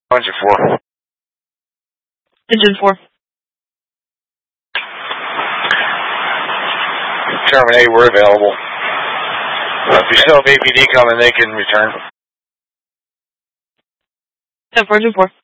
Engine 4. Engine 4. Terminate, we're available. If you still have APD coming, they can return. 10-4, Engine 4.